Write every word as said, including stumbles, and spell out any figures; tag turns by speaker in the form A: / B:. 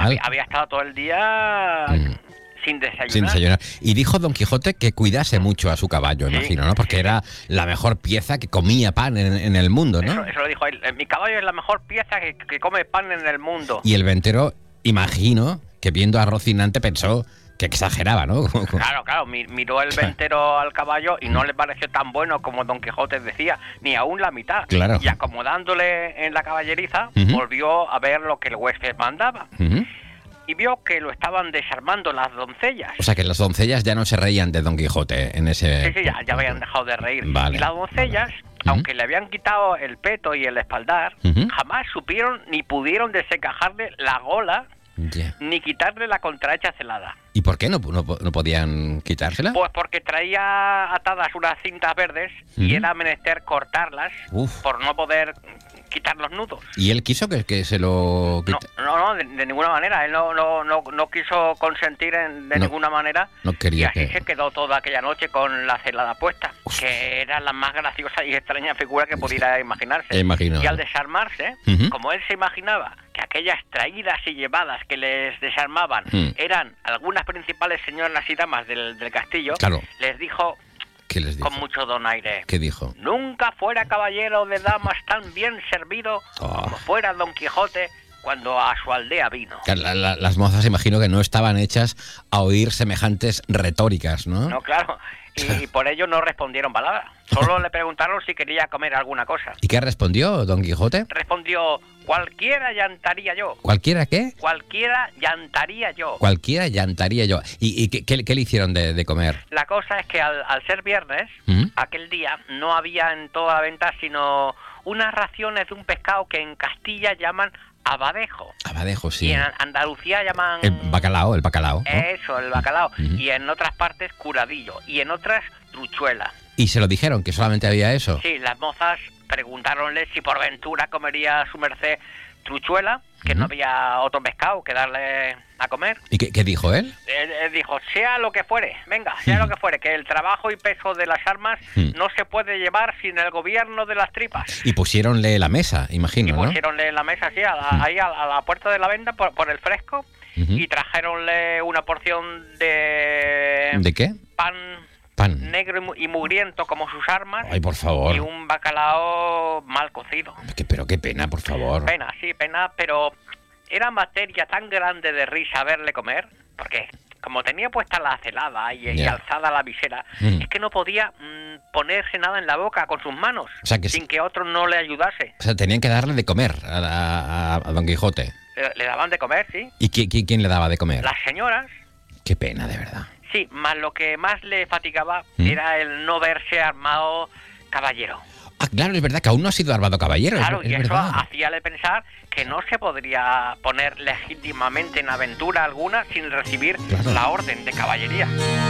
A: Había, había estado todo el día mm. sin desayunar.
B: Sin desayunar. Y dijo Don Quijote que cuidase mucho a su caballo,
A: sí,
B: imagino, ¿no? Porque sí. era la mejor pieza que comía pan en, en el mundo, ¿no?
A: Eso, eso lo dijo él. Mi caballo es la mejor pieza que, que come pan en el mundo.
B: Y el ventero, imagino, que viendo a Rocinante pensó que exageraba, ¿no?
A: Claro, claro, miró el ventero al caballo y no le pareció tan bueno como Don Quijote decía, ni aún la mitad.
B: Claro.
A: Y acomodándole en la caballeriza,
B: uh-huh.
A: volvió a ver lo que el huésped mandaba.
B: Uh-huh.
A: Y vio que lo estaban desarmando las doncellas.
B: O sea, que las doncellas ya no se reían de Don Quijote en ese...
A: Sí, sí, ya, ya habían dejado de reír.
B: Vale,
A: y las doncellas,
B: vale.
A: aunque
B: uh-huh.
A: le habían quitado el peto y el espaldar,
B: uh-huh.
A: jamás supieron ni pudieron desencajarle la gola,
B: yeah.
A: ni quitarle la contrahecha celada.
B: ¿Y por qué no, no, no podían quitársela?
A: Pues porque traía atadas unas cintas verdes uh-huh. y era menester cortarlas Uf. por no poder quitar los nudos.
B: ¿Y él quiso que, que se lo quitara?
A: No, no, no de, de ninguna manera. Él no, no, no, no quiso consentir en, de no, ninguna manera.
B: No quería
A: y así
B: que...
A: se quedó toda aquella noche con la celada puesta,
B: Uf.
A: que era la más graciosa y extraña figura que pudiera imaginarse.
B: Imagino.
A: Y al desarmarse, uh-huh. como él se imaginaba que aquellas traídas y llevadas que les desarmaban uh-huh. eran algunas principales señoras y damas del, del castillo,
B: claro.
A: les dijo...
B: ¿Qué les dijo?
A: Con mucho donaire.
B: ¿Qué dijo?
A: Nunca fuera caballero de damas tan bien servido oh. como fuera Don Quijote cuando a su aldea vino.
B: La, la, las mozas imagino que no estaban hechas a oír semejantes retóricas, ¿no?
A: No, claro. Y, y por ello no respondieron palabra. Solo le preguntaron si quería comer alguna cosa.
B: ¿Y qué respondió Don Quijote?
A: Respondió, cualquiera llantaría yo.
B: ¿Cualquiera qué?
A: Cualquiera llantaría yo.
B: Cualquiera llantaría yo. ¿Y, y qué, qué, qué le hicieron de, de comer?
A: La cosa es que al, al ser viernes,
B: ¿Mm?
A: aquel día no había en toda la venta sino unas raciones de un pescado que en Castilla llaman abadejo.
B: Abadejo, sí.
A: Y en Andalucía llaman...
B: El bacalao, el bacalao, ¿no?
A: Eso, el bacalao.
B: Uh-huh.
A: Y en otras partes curadillo. Y en otras truchuela.
B: ¿Y se lo dijeron que solamente había eso?
A: Sí, las mozas preguntáronle si por ventura comería su merced truchuela, que uh-huh. no había otro pescado que darle a comer.
B: ¿Y qué, qué dijo él?
A: Él, él dijo, sea lo que fuere, venga, sea uh-huh. lo que fuere, que el trabajo y peso de las armas uh-huh. no se puede llevar sin el gobierno de las tripas.
B: Y pusiéronle la mesa, imagino,
A: y
B: ¿no?
A: pusiéronle la mesa, sí, a la, uh-huh. ahí a, a la puerta de la venta por, por el fresco uh-huh. y trajeronle una porción de...
B: ¿De qué?
A: Pan...
B: Pan.
A: Negro y mugriento como sus armas.
B: Ay, por favor.
A: Y un bacalao mal cocido.
B: Pero qué pena, por favor.
A: Pena, sí, pena, pero era materia tan grande de risa verle comer, porque como tenía puesta la celada y, yeah. y alzada la visera, mm. es que no podía mmm, ponerse nada en la boca con sus manos,
B: o sea, que
A: sin que otro no le ayudase.
B: O sea, tenían que darle de comer a, a, a Don Quijote.
A: Le, le daban de comer, sí.
B: ¿Y qui, qui, quién le daba de comer?
A: Las señoras.
B: Qué pena, de verdad.
A: Sí, más lo que más le fatigaba ¿Mm? era el no verse armado caballero.
B: Ah, claro, es verdad que aún no ha sido armado caballero.
A: Claro,
B: es,
A: y
B: es
A: eso
B: verdad.
A: hacíale pensar que no se podría poner legítimamente en aventura alguna sin recibir
B: claro.
A: la orden de caballería.